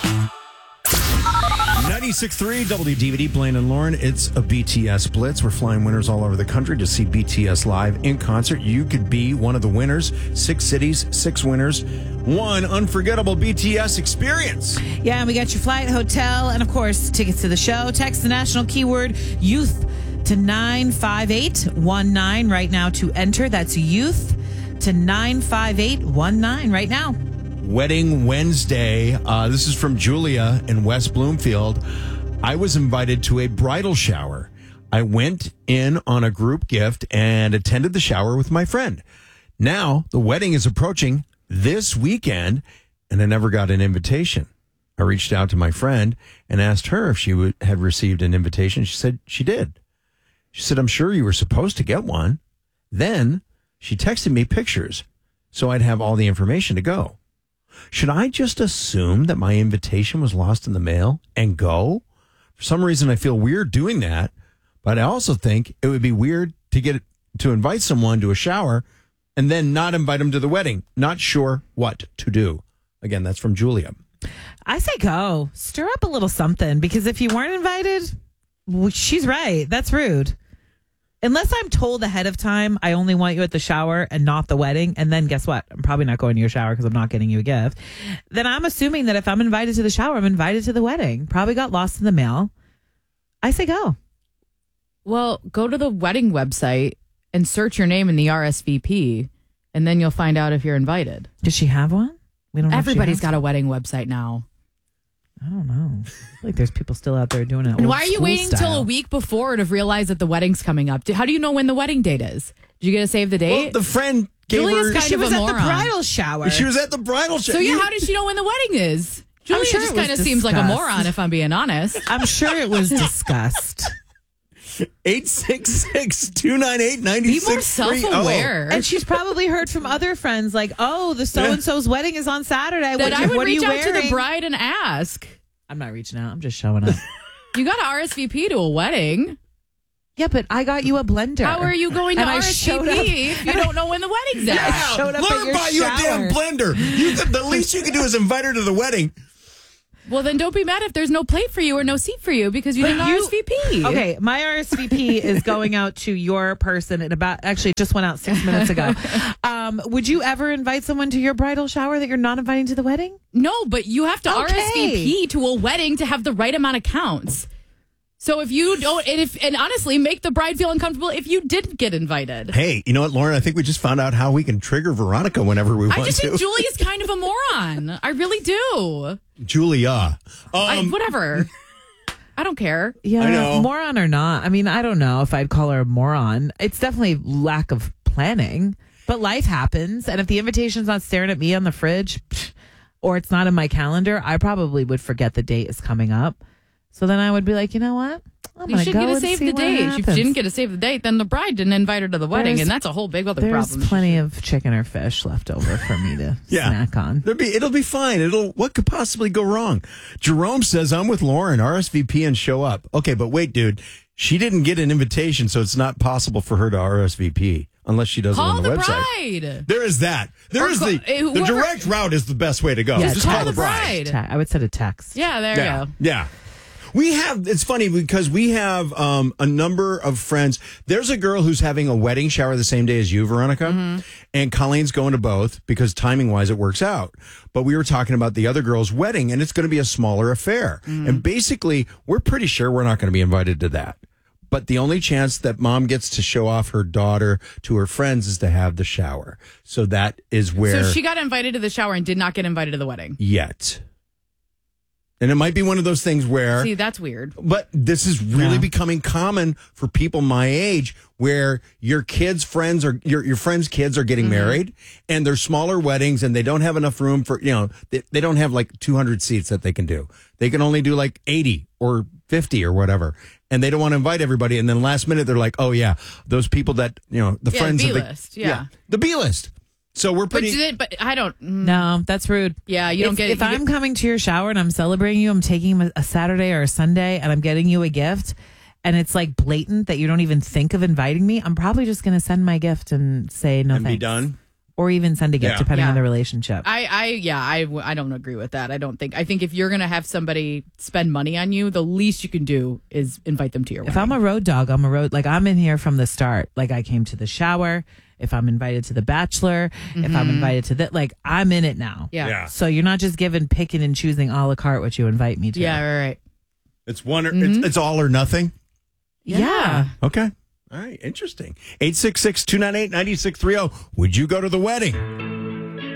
96.3 WDVD, Blaine and Lauren. It's a BTS Blitz. We're flying winners all over the country to see BTS live in concert. You could be one of the winners. 6 cities, 6 winners. One unforgettable BTS experience. Yeah, and we got your flight, hotel, and of course, tickets to the show. Text the national keyword youth to 95819 right now to enter. That's youth to 95819 right now. Wedding Wednesday. This is from Julia in West Bloomfield. I was invited to a bridal shower. I went in on a group gift and attended the shower with my friend. Now the wedding is approaching this weekend and I never got an invitation. I reached out to my friend and asked her if she had received an invitation. She said she did. She said, I'm sure you were supposed to get one. Then she texted me pictures so I'd have all the information to go. Should I just assume that my invitation was lost in the mail and go? For some reason, I feel weird doing that, but I also think it would be weird to invite someone to a shower and then not invite them to the wedding. Not sure what to do. Again, that's from Julia. I say go. Stir up a little something, because if you weren't invited, she's right. That's rude. Unless I'm told ahead of time, I only want you at the shower and not the wedding. And then guess what? I'm probably not going to your shower because I'm not getting you a gift. Then I'm assuming that if I'm invited to the shower, I'm invited to the wedding. Probably got lost in the mail. I say go. Well, go to the wedding website and search your name in the RSVP, and then you'll find out if you're invited. Does she have one? We don't know. Everybody's got a wedding website now. I don't know. I feel like there's people still out there doing it. And why are you waiting till a week before to realize that the wedding's coming up? How do you know when the wedding date is? Did you get to save the date? Well, the friend gave Julia's her... kind She of was a at moron. the bridal shower. She was at the bridal shower. So yeah, how did she know when the wedding is? Julia sure just it was kind of seems like a discussed. moron, if I'm being honest. I'm sure it was discussed. 866-298-9630. Be more self-aware. And she's probably heard from other friends like, oh, the so-and-so's wedding is on Saturday. That I would what are reach you out wearing? to the bride and ask. I'm not reaching out. I'm just showing up. You got to RSVP to a wedding. Yeah, but I got you a blender. How are you going to And I showed up- RSVP if you don't know when the wedding's at? showed up at Lauren your bought you a shower. damn blender. The least you could do is invite her to the wedding. Well, then don't be mad if there's no plate for you or no seat for you because you didn't RSVP. Okay, my RSVP is going out to your person in about, actually, it just went out 6 minutes ago. Would you ever invite someone to your bridal shower that you're not inviting to the wedding? No, but you have to Okay. RSVP to a wedding to have the right amount of counts. So if you don't, and honestly, make the bride feel uncomfortable if you didn't get invited. Hey, you know what, Lauren? I think we just found out how we can trigger Veronica whenever we want I just to. think Julia's kind of a moron. I really do. Julia. Whatever. I don't care. Yeah, I know. moron or not. I mean, I don't know if I'd call her a moron. It's definitely lack of planning, but life happens. And if the invitation's not staring at me on the fridge or it's not in my calendar, I probably would forget the date is coming up. So then I would be like, you know what? I'm You gonna should go get to and save see the what date. If you happens. didn't get to save the date, then the bride didn't invite her to the wedding, There's- and that's a whole big other There's problem. plenty of chicken or fish left over for me to Yeah. snack on. It'll be fine. What could possibly go wrong? Jerome says, I'm with Lauren, RSVP and show up. Okay, but wait, dude. She didn't get an invitation, so it's not possible for her to RSVP unless she does it Call on the the website. bride. There is that. There Or is call- the whoever- direct route is the best way to go. Yeah, Just call call the the bride. bride. I would send a text. Yeah, there Yeah. you go. Yeah. It's funny because we have a number of friends. There's a girl who's having a wedding shower the same day as you, Veronica, and Colleen's going to both because timing wise it works out. But we were talking about the other girl's wedding and it's going to be a smaller affair. And basically, we're pretty sure we're not going to be invited to that. But the only chance that mom gets to show off her daughter to her friends is to have the shower. So that is where. So she got invited to the shower and did not get invited to the wedding. Yet. And it might be one of those things where. See, that's weird. But this is really becoming common for people my age where your kids' friends or your friends' kids are getting married and they're smaller weddings and they don't have enough room for, they don't have like 200 seats that they can do. They can only do like 80 or 50 or whatever. And they don't want to invite everybody. And then last minute, they're like, oh, yeah, those people that, the friends the of the B-list, yeah. the B list. So we're pretty. But I don't. No, that's rude. Yeah, you don't get. If I'm coming to your shower and I'm celebrating you, I'm taking a Saturday or a Sunday and I'm getting you a gift and it's like blatant that you don't even think of inviting me, I'm probably just going to send my gift and say no and thanks. be done. or even send a gift, Yeah. depending Yeah. on the relationship. I don't agree with that. I think if you're going to have somebody spend money on you, the least you can do is invite them to your If wedding. I'm a road dog, like I'm in here from the start. Like I came to the shower. If I'm invited to the bachelor, if I'm invited to that, like I'm in it now. Yeah. Yeah. So you're not just picking and choosing a la carte what you invite me to. Yeah, right. It's one. It's all or nothing. Yeah. Okay. All right. Interesting. 866-298-9630. Would you go to the wedding?